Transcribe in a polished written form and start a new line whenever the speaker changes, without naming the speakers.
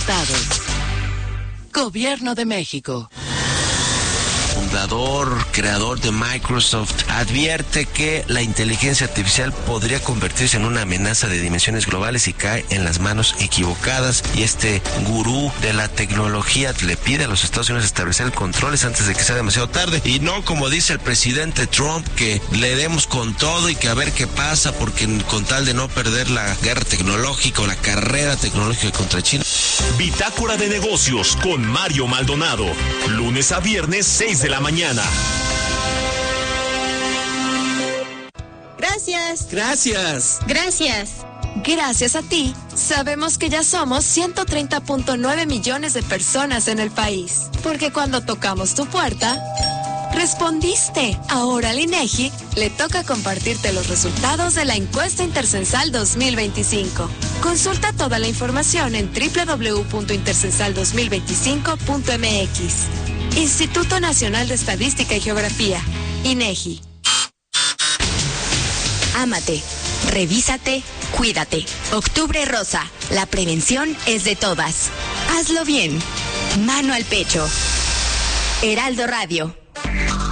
resultados. Gobierno de México.
Fundador, creador de Microsoft, advierte que la inteligencia artificial podría convertirse en una amenaza de dimensiones globales si cae en las manos equivocadas. Y este gurú de la tecnología le pide a los Estados Unidos establecer controles antes de que sea demasiado tarde. Y no como dice el presidente Trump, que le demos con todo y que a ver qué pasa, porque con tal de no perder la guerra tecnológica o la carrera tecnológica contra China.
Bitácora de negocios con Mario Maldonado. Lunes a viernes, 6 de la mañana.
Gracias.
Gracias.
Gracias.
Gracias a ti, sabemos que ya somos 130.9 millones de personas en el país. Porque cuando tocamos tu puerta, respondiste. Ahora al INEGI le toca compartirte los resultados de la encuesta Intercensal 2025. Consulta toda la información en www.intercensal2025.mx. Instituto Nacional de Estadística y Geografía, INEGI.
Ámate, revísate, cuídate. Octubre Rosa, la prevención es de todas. Hazlo bien. Mano al pecho. Heraldo Radio.